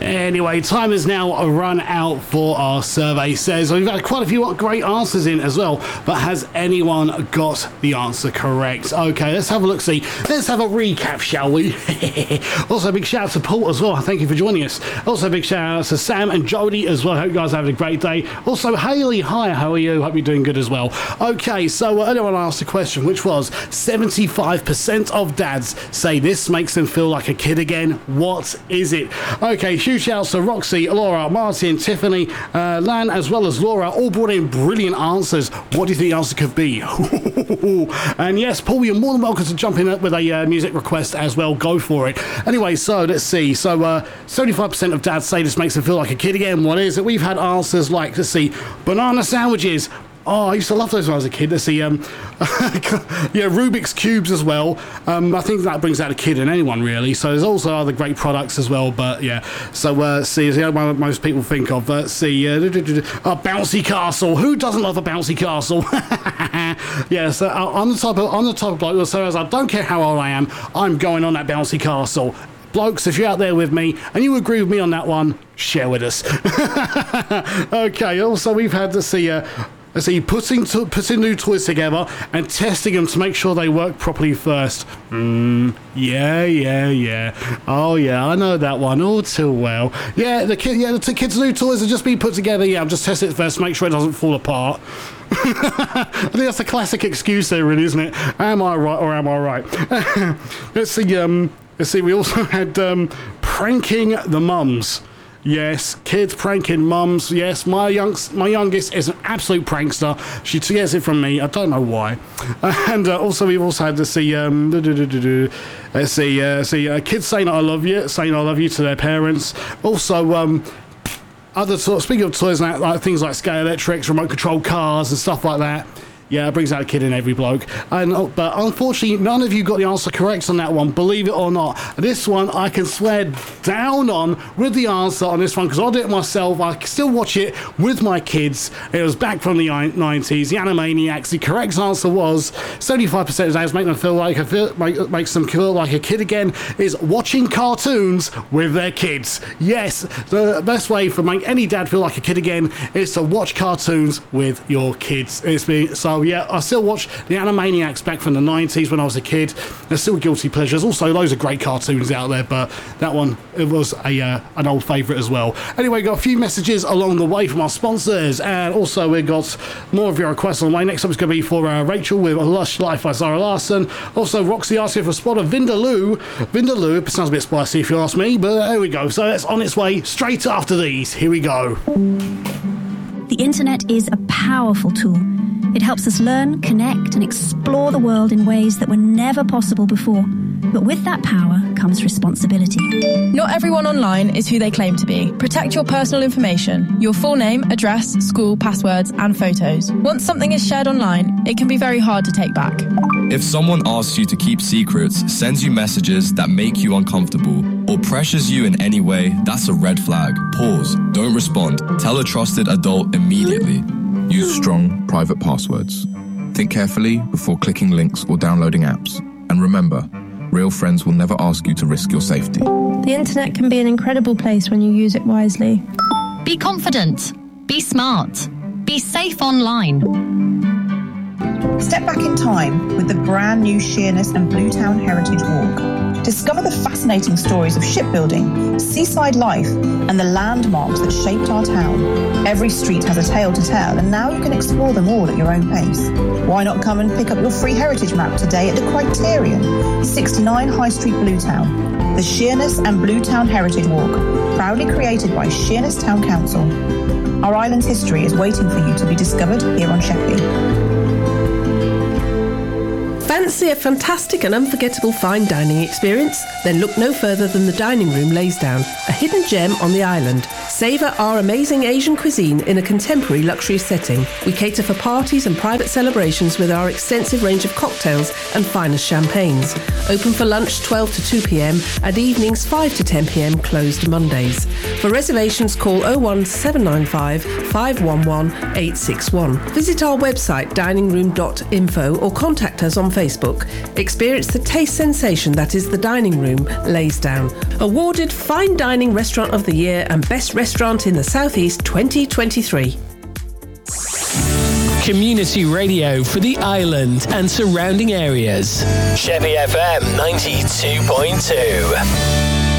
Anyway, time has now run out for our survey. Says we've had quite a few great answers in as well, but has anyone got the answer correct? Okay, let's have a look. See, let's have a recap, shall we? Also, a big shout out to Paul as well. Thank you for joining us. Also, a big shout out to Sam and Jodie as well. Hope you guys are having a great day. Also, Hayley, hi, how are you? Hope you're doing good as well. Okay, so anyone asked a question, which was 75% of dads say this makes them feel like a kid again. What is it? Okay, huge shouts to Roxy, Laura, Martin, Tiffany, Lan, as well as Laura, all brought in brilliant answers. What do you think the answer could be? And yes, Paul, you're more than welcome to jump in with a music request as well. Go for it. Anyway, so let's see. So 75% of dads say this makes them feel like a kid again. What is it? We've had answers like, let's see, banana sandwiches. Oh, I used to love those when I was a kid. Let's see, yeah, Rubik's Cubes as well. I think that brings out a kid in anyone, really. So there's also other great products as well, but yeah. So, see, is the other one most people think of. See, a bouncy castle. Who doesn't love a bouncy castle? Yeah, so I'm the type of bloke who says, I don't care how old I am, I'm going on that bouncy castle. Blokes, if you're out there with me and you agree with me on that one, share with us. Okay, also we've had to see... let's see, putting new toys together and testing them to make sure they work properly first. Yeah. Oh, yeah, I know that one all too well. Yeah, the kids' new toys are just being put together. Yeah, I'm just testing it first, make sure it doesn't fall apart. I think that's a classic excuse there, really, isn't it? Am I right or am I right? Let's see, we also had pranking the mums. Yes, kids pranking mums. Yes, my youngest is an absolute prankster. She gets it from me. I don't know why. And also, we've also had to see. Let's see. Kids saying I love you to their parents. Also, speaking of toys, like things like Scale Electrics, remote control cars, and stuff like that. Yeah, it brings out a kid in every bloke. But unfortunately, none of you got the answer correct on that one, believe it or not. This one, I can swear down on with the answer on this one, because I did it myself. I still watch it with my kids. It was back from the 90s, the Animaniacs. The correct answer was 75% of dads makes them feel like a kid again is watching cartoons with their kids. Yes, the best way for make any dad feel like a kid again is to watch cartoons with your kids. So yeah, I still watch the Animaniacs back from the 90s when I was a kid. There's still guilty pleasures. Also, loads of great cartoons out there, but that one, it was an old favourite as well. Anyway, got a few messages along the way from our sponsors, and also we got more of your requests on the way. Next up is going to be for Rachel with Lush Life by Zara Larsson. Also, Roxy asking for a spot of Vindaloo. Vindaloo, it sounds a bit spicy if you ask me, but there we go. So it's on its way straight after these. Here we go. The internet is a powerful tool. It helps us learn, connect, and explore the world in ways that were never possible before. But with that power comes responsibility. Not everyone online is who they claim to be. Protect your personal information, your full name, address, school, passwords, and photos. Once something is shared online, it can be very hard to take back. If someone asks you to keep secrets, sends you messages that make you uncomfortable, or pressures you in any way, that's a red flag. Pause. Don't respond. Tell a trusted adult immediately. Use strong, private passwords. Think carefully before clicking links or downloading apps. And remember, real friends will never ask you to risk your safety. The internet can be an incredible place when you use it wisely. Be confident. Be smart. Be safe online. Step back in time with the brand new Sheerness and Bluetown Heritage Walk. Discover the fascinating stories of shipbuilding, seaside life, and the landmarks that shaped our town. Every street has a tale to tell, and now you can explore them all at your own pace. Why not come and pick up your free heritage map today at the Criterion, 69 High Street, Bluetown. The Sheerness and Bluetown Heritage Walk, proudly created by Sheerness Town Council. Our island's history is waiting for you to be discovered here on Sheppey. Fancy a fantastic and unforgettable fine dining experience? Then look no further than the Dining Room Laysdown, a hidden gem on the island. Savour our amazing Asian cuisine in a contemporary luxury setting. We cater for parties and private celebrations with our extensive range of cocktails and finest champagnes. Open for lunch 12 to 2 p.m, and evenings 5 to 10 p.m, closed Mondays. For reservations, call 01795 511 861. Visit our website diningroom.info or contact us on Facebook Facebook, experience the taste sensation that is the dining room Laysdown. Awarded Fine Dining Restaurant of the Year and Best Restaurant in the South East 2023. Community radio for the island and surrounding areas. Sheppey FM 92.2.